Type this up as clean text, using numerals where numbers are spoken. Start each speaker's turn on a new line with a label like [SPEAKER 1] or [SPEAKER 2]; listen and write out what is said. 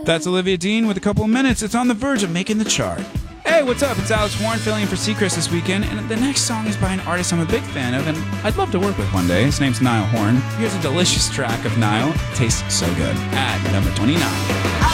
[SPEAKER 1] That's Olivia Dean with a couple of minutes. It's on the verge of making the chart. Hey, what's up? It's Alex Warren filling in for Seacrest this weekend, and the next song is by an artist I'm a big fan of, and I'd love to work with one day. His name's Niall Horn. Here's a delicious track of Niall. Tastes so good. At number 29.